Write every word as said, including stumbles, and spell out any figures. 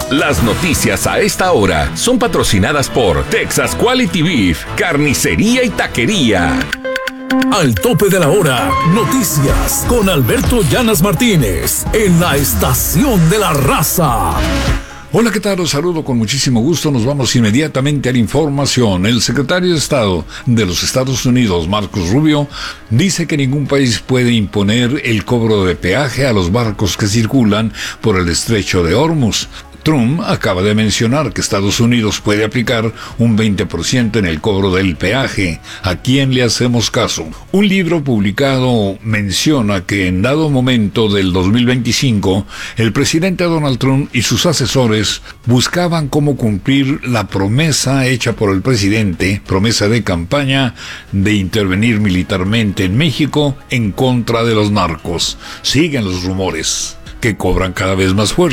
Las noticias a esta hora son patrocinadas por Texas Quality Beef, Carnicería y Taquería. Al tope de la hora, noticias con Alberto Llanas Martínez en la Estación de la Raza. Hola, ¿qué tal? Los saludo con muchísimo gusto. Nos vamos inmediatamente a la información. El secretario de Estado de los Estados Unidos, Marcos Rubio, dice que ningún país puede imponer el cobro de peaje a los barcos que circulan por el estrecho de Hormuz. Trump acaba de mencionar que Estados Unidos puede aplicar un veinte por ciento en el cobro del peaje. ¿A quién le hacemos caso? Un libro publicado menciona que en dado momento del dos mil veinticinco, el presidente Donald Trump y sus asesores buscaban cómo cumplir la promesa hecha por el presidente, promesa de campaña, de intervenir militarmente en México en contra de los narcos. Siguen los rumores que cobran cada vez más fuerza.